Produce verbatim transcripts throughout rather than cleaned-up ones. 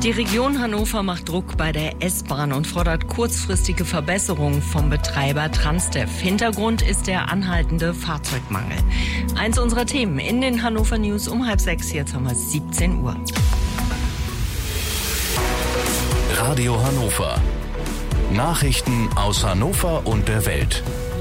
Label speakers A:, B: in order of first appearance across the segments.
A: Die Region Hannover macht Druck bei der S-Bahn und fordert kurzfristige Verbesserungen vom Betreiber Transdev. Hintergrund ist der anhaltende Fahrzeugmangel. Eins unserer Themen in den Hannover News um halb sechs. Jetzt haben wir siebzehn Uhr.
B: Radio Hannover. Nachrichten aus Hannover und der Welt.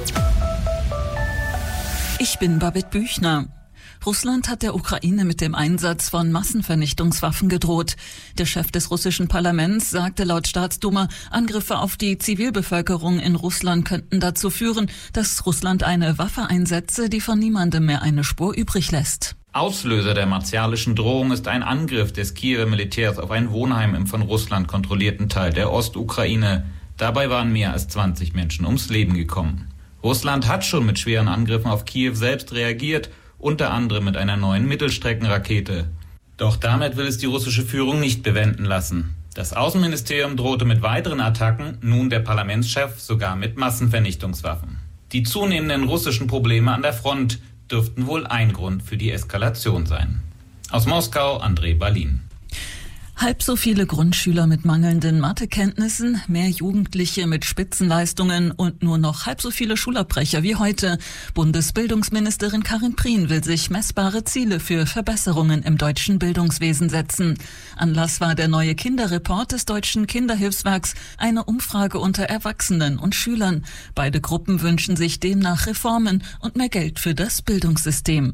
C: Ich bin Babette Büchner. Russland hat der Ukraine mit dem Einsatz von Massenvernichtungswaffen gedroht. Der Chef des russischen Parlaments sagte laut Staatsduma, Angriffe auf die Zivilbevölkerung in Russland könnten dazu führen, dass Russland eine Waffe einsetze, die von niemandem mehr eine Spur übrig lässt.
D: Auslöser der martialischen Drohung ist ein Angriff des Kiewer Militärs auf ein Wohnheim im von Russland kontrollierten Teil der Ostukraine. Dabei waren mehr als zwanzig Menschen ums Leben gekommen. Russland hat schon mit schweren Angriffen auf Kiew selbst reagiert, unter anderem mit einer neuen Mittelstreckenrakete. Doch damit will es die russische Führung nicht bewenden lassen. Das Außenministerium drohte mit weiteren Attacken, nun der Parlamentschef sogar mit Massenvernichtungswaffen. Die zunehmenden russischen Probleme an der Front dürften wohl ein Grund für die Eskalation sein. Aus Moskau, André Balin.
C: Halb so viele Grundschüler mit mangelnden Mathekenntnissen, mehr Jugendliche mit Spitzenleistungen und nur noch halb so viele Schulabbrecher wie heute. Bundesbildungsministerin Karin Prien will sich messbare Ziele für Verbesserungen im deutschen Bildungswesen setzen. Anlass war der neue Kinderreport des Deutschen Kinderhilfswerks, eine Umfrage unter Erwachsenen und Schülern. Beide Gruppen wünschen sich demnach Reformen und mehr Geld für das Bildungssystem.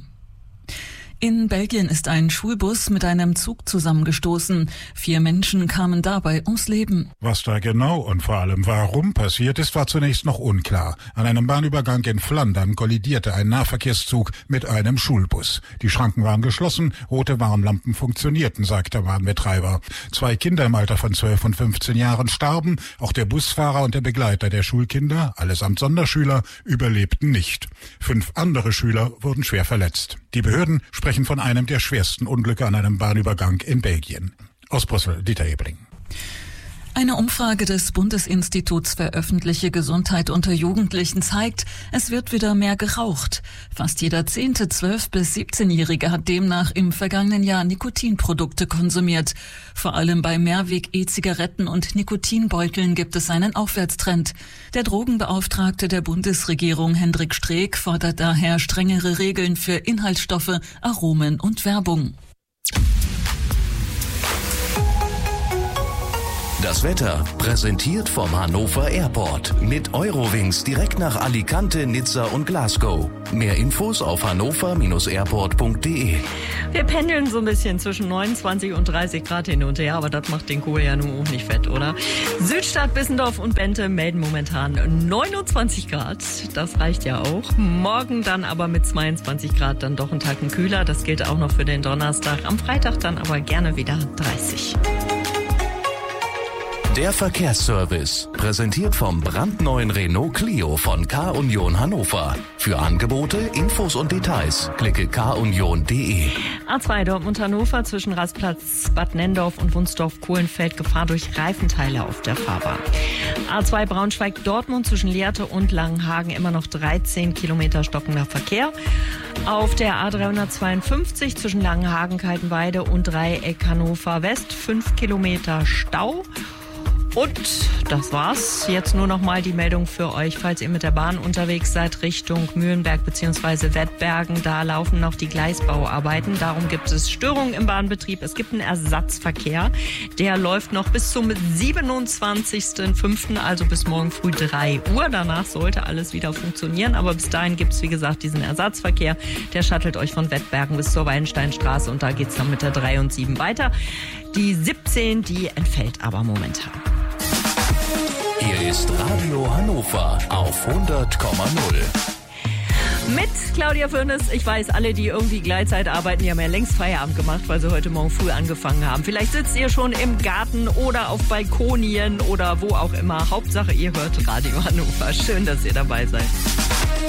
C: In Belgien ist ein Schulbus mit einem Zug zusammengestoßen. Vier Menschen kamen dabei ums Leben.
E: Was da genau und vor allem warum passiert ist, war zunächst noch unklar. An einem Bahnübergang in Flandern kollidierte ein Nahverkehrszug mit einem Schulbus. Die Schranken waren geschlossen, rote Warnlampen funktionierten, sagt der Bahnbetreiber. Zwei Kinder im Alter von zwölf und fünfzehn Jahren starben. Auch der Busfahrer und der Begleiter der Schulkinder, allesamt Sonderschüler, überlebten nicht. Fünf andere Schüler wurden schwer verletzt. Die Behörden sprechen von einem der schwersten Unglücke an einem Bahnübergang in Belgien. Aus Brüssel, Dieter Ebling.
C: Eine Umfrage des Bundesinstituts für öffentliche Gesundheit unter Jugendlichen zeigt, es wird wieder mehr geraucht. Fast jeder zehnte zwölf- bis siebzehnjährige hat demnach im vergangenen Jahr Nikotinprodukte konsumiert. Vor allem bei Mehrweg-E-Zigaretten und Nikotinbeuteln gibt es einen Aufwärtstrend. Der Drogenbeauftragte der Bundesregierung Hendrik Streeck fordert daher strengere Regeln für Inhaltsstoffe, Aromen und Werbung.
B: Das Wetter präsentiert vom Hannover Airport. Mit Eurowings direkt nach Alicante, Nizza und Glasgow. Mehr Infos auf hannover Bindestrich airport punkt de.
A: Wir pendeln so ein bisschen zwischen neunundzwanzig und dreißig Grad hin und her, aber das macht den Kohl ja nun auch nicht fett, oder? Südstadt, Bissendorf und Bente melden momentan neunundzwanzig Grad. Das reicht ja auch. Morgen dann aber mit zweiundzwanzig Grad dann doch einen Tacken kühler. Das gilt auch noch für den Donnerstag. Am Freitag dann aber gerne wieder dreißig.
B: Der Verkehrsservice, präsentiert vom brandneuen Renault Clio von K-Union Hannover. Für Angebote, Infos und Details klicke k union punkt de.
A: A zwei Dortmund-Hannover zwischen Rastplatz Bad Nendorf und Wunsdorf-Kohlenfeld, Gefahr durch Reifenteile auf der Fahrbahn. A zwei Braunschweig-Dortmund zwischen Lehrte und Langenhagen immer noch dreizehn Kilometer stockender Verkehr. Auf der A dreihundertzweiundfünfzig zwischen Langenhagen, Kaltenweide und Dreieck Hannover West fünf Kilometer Stau. Und das war's. Jetzt nur noch mal die Meldung für euch, falls ihr mit der Bahn unterwegs seid, Richtung Mühlenberg bzw. Wettbergen. Da laufen noch die Gleisbauarbeiten. Darum gibt es Störungen im Bahnbetrieb. Es gibt einen Ersatzverkehr. Der läuft noch bis zum siebenundzwanzigsten fünften, also bis morgen früh drei Uhr. Danach sollte alles wieder funktionieren. Aber bis dahin gibt es, wie gesagt, diesen Ersatzverkehr. Der shuttelt euch von Wettbergen bis zur Wallensteinstraße. Und da geht's dann mit der drei und sieben weiter. Die siebzehn, die entfällt aber momentan.
B: Hier ist Radio Hannover auf hundert Komma null.
A: Mit Claudia Fürnes. Ich weiß, alle, die irgendwie Gleitzeit arbeiten, die haben ja längst Feierabend gemacht, weil sie heute Morgen früh angefangen haben. Vielleicht sitzt ihr schon im Garten oder auf Balkonien oder wo auch immer. Hauptsache, ihr hört Radio Hannover. Schön, dass ihr dabei seid.